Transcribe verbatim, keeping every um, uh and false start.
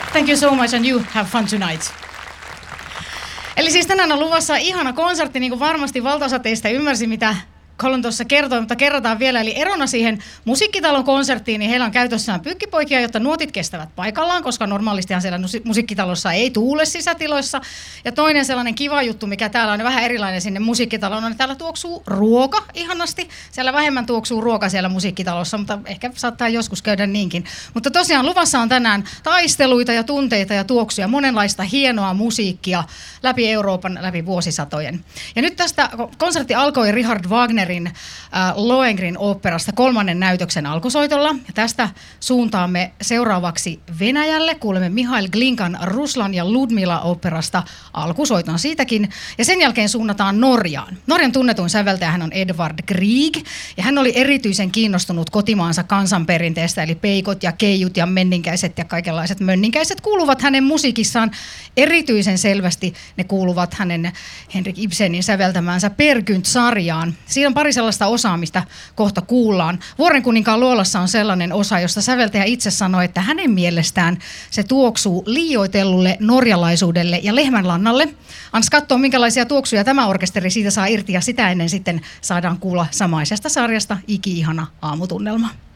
Thank you so much and you have fun tonight. Eli siis tänään on luvassa ihana konsertti, niin kuin varmasti valtaosa teistä ymmärsi, mitä Colin tuossa kertoi, mutta kerrotaan vielä. Eli erona siihen musiikkitalon konserttiin, niin heillä on käytössään pyykkipoikia, jotta nuotit kestävät paikallaan, koska normaalistihan siellä musiikkitalossa ei tuule sisätiloissa. Ja toinen sellainen kiva juttu, mikä täällä on vähän erilainen sinne musiikkitaloon, on, että täällä tuoksuu ruoka ihanasti. Siellä vähemmän tuoksuu ruoka siellä musiikkitalossa, mutta ehkä saattaa joskus käydä niinkin. Mutta tosiaan luvassa on tänään taisteluita ja tunteita ja tuoksuja, monenlaista hienoa musiikkia läpi Euroopan, läpi vuosisatojen. Ja nyt tästä konsertti alkoi Richard Wagner Äh, Lohengrin oopperasta kolmannen näytöksen alkusoitolla. Ja tästä suuntaamme seuraavaksi Venäjälle. Kuulemme Mihail Glinkan Ruslan ja Ludmila oopperasta alkusoiton siitäkin. Ja sen jälkeen suunnataan Norjaan. Norjan tunnetuin säveltäjä hän on Edvard Grieg. Ja hän oli erityisen kiinnostunut kotimaansa kansanperinteestä, eli peikot ja keijut ja menninkäiset ja kaikenlaiset mönninkäiset kuuluvat hänen musiikissaan. Erityisen selvästi ne kuuluvat hänen Henrik Ibsenin säveltämäänsä Peer Gynt-sarjaan. Siinä on pari sellaista osaa, mistä kohta kuullaan. Vuorenkuninkaan luolassa on sellainen osa, josta säveltäjä itse sanoi, että hänen mielestään se tuoksuu liioitellulle norjalaisuudelle ja lehmänlannalle. Ans katsoa, minkälaisia tuoksuja tämä orkesteri siitä saa irti, ja sitä ennen sitten saadaan kuulla samaisesta sarjasta Iki-ihana aamutunnelma.